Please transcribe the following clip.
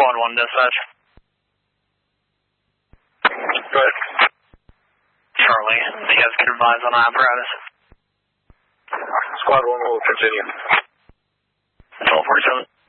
Squad 1 dispatch. Go ahead. Charlie, you guys can advise on apparatus. Squad 1 will continue. 1247.